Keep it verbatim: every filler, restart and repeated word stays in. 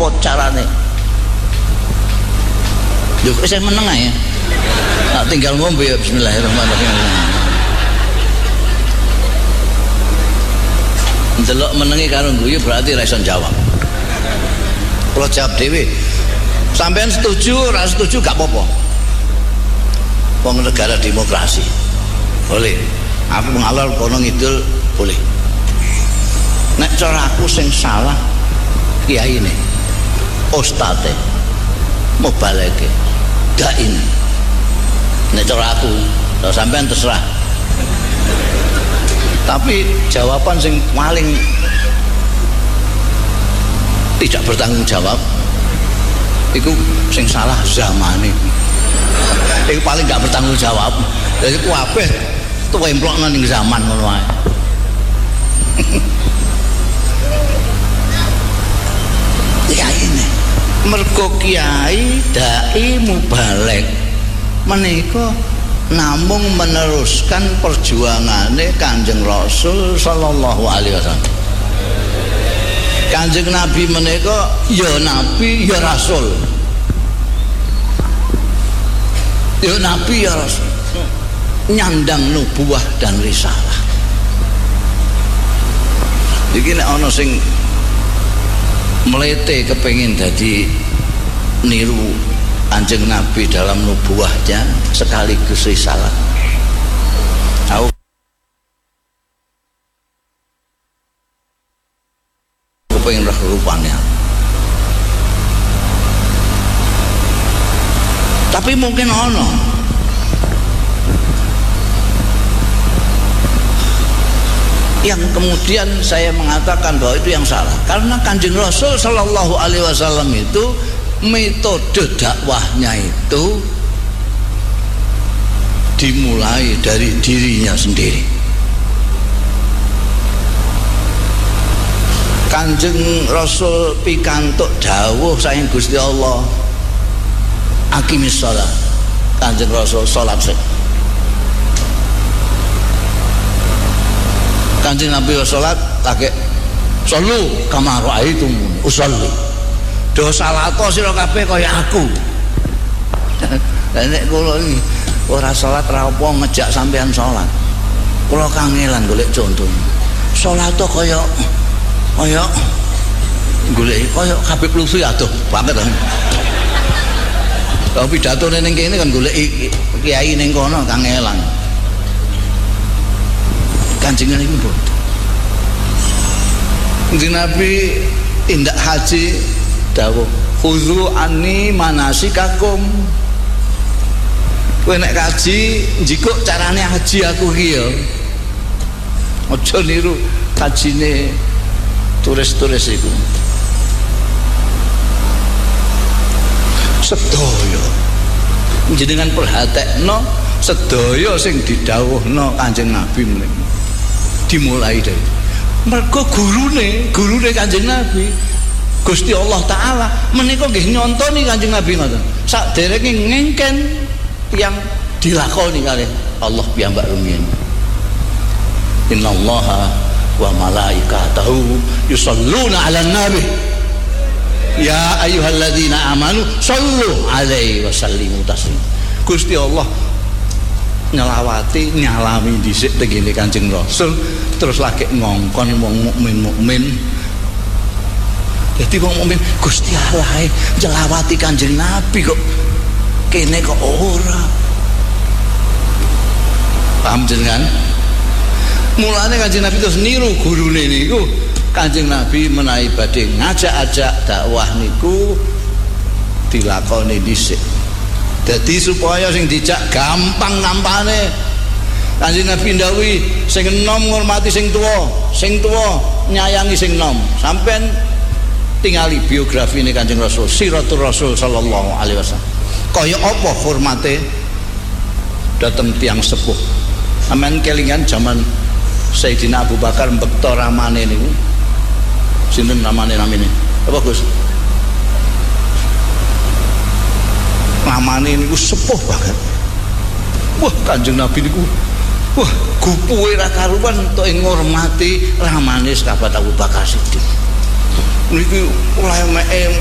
apa carane. Yo kok saya meneng ae. Nah, tinggal ngombe ya bismillahirrahmanirrahim. Ndelok menengi karo guyu berarti ra iso jawab. Kalau jawab dhewe. Sampean setuju, ora setuju gak apa-apa. Wong negara demokrasi. Boleh. Aku ngalor kono ngidul boleh. Nek cara aku sing salah kiai ini. Ostate. Mobaleke. Dain. Nek cara aku, kalau sampean terserah. Tapi jawaban sing paling tidak bertanggung jawab itu sing salah zamane. Itu paling gak bertanggung jawab. Jadi kabeh tuwemplokno ning zaman ngono wae. Kiai ini mergo kiai dai mubalek menika namung meneruskan perjuangane Kanjeng Rasul sallallahu alaihi wasallam. Kanjeng Nabi menika ya nabi ya rasul. Ya nabi ya rasul. Nyandang nubuwah dan risalah. Iki nek ana sing mlete kepengin dadi niru Kanjeng Nabi dalam nubuwahnya sekaligus risalah. Aku pengen roh rupanya. Tapi mungkin ono yang kemudian saya mengatakan bahwa itu yang salah karena Kanjeng Rasul Sallallahu Alaihi Wasallam itu metode dakwahnya itu dimulai dari dirinya sendiri. Kanjeng Rasul pikantuk dawuh saking Gusti Allah, aqimis shalah. Kanjeng Rasul salat sik. Kanjeng Nabi salat lagi sallu kama raaitum usolli. Do salato sira kabeh kaya aku. Lah nek kula iki ora salat ra apa ngejak sampean salat. Kula kangelan golek contoh. Salat kaya kaya golek kaya Habib Lutfi aduh banget kan. Lah pidatone ning kene kan golek kiai ning kono kangelan. Kanjeng niku mboten. Kanjeng Nabi tindak haji dawuh khuzu anni manasikakum. Kowe nek kaji njikuk carane haji aku ki ya. Aja niru hajine turis-turis iku. Sedaya jenengan perhatekno sedaya sing didhawuhna Kanjeng Nabi menika dimulai dari mergo gurune gurune Kanjeng Nabi Gusti Allah Ta'ala menika nggih nyontoni Kanjeng Nabi ngoten sakderenge ngengken yang dilakoni kalih Allah piyambak rumiyin. Innallaha wa malaikatahu yusholluna 'alan nabi ya ayyuhalladzina amanu shollu 'alaihi wa sallimu taslima. Gusti Allah nyelawati nyalami dhisik tengene Kanjeng Rasul terus lagi ngongkon wong mukmin-mukmin. Jadi wong mukmin Gusti Allah nyelawati Kanjeng Nabi kok kene kok ora. Paham jenengan? Mulane Kanjeng Nabi terus niru gurune niku. Kanjeng Nabi menawi badhe ngajak-ajak dakwah niku dilakoni dhisik. Jadi supaya sing dijak gampang nampane. Kanjeng Nabi ndawuhi sing enom ngurmati sing tuwa, sing tuwa nyayangi sing enom. Sampeyan tingali biografi ini Kanjeng Rasul, Siratul Rasul sallallahu alaihi wasallam. Kaya apa hormate dateng tiang sepuh. Sampeyan kelingan zaman Sayyidina Abu Bakar mbekta ramane niku. Sinten namane namine? Apa Gus? Ramane niku sepuh banget. Wah, Kanjeng Nabi niku wah, gupuhe ra karuan entuk ngurmati ramane sahabat Abu Bakar Siddiq. Niki ulama